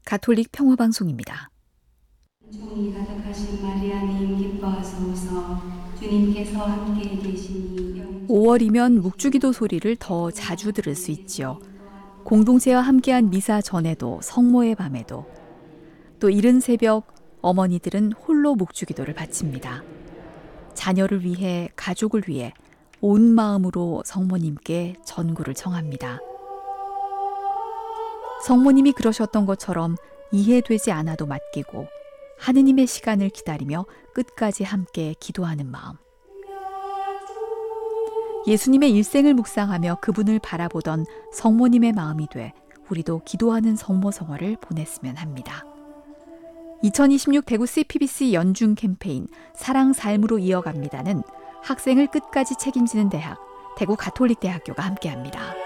가톨릭 평화방송입니다. 종이 가득하신 마리아님 기뻐하소서. 주님께서 함께 계시니 5월이면 묵주기도 소리를 더 자주 들을 수 있지요. 공동체와 함께한 미사 전에도 성모의 밤에도 또 이른 새벽 어머니들은 홀로 묵주기도를 바칩니다. 자녀를 위해 가족을 위해 온 마음으로 성모님께 전구를 청합니다. 성모님이 그러셨던 것처럼 이해되지 않아도 맡기고 하느님의 시간을 기다리며 끝까지 함께 기도하는 마음. 예수님의 일생을 묵상하며 그분을 바라보던 성모님의 마음이 돼 우리도 기도하는 성모성화를 보냈으면 합니다. 2026 대구 CPBC 연중 캠페인 사랑 삶으로 이어갑니다는 학생을 끝까지 책임지는 대학, 대구 가톨릭대학교가 함께합니다.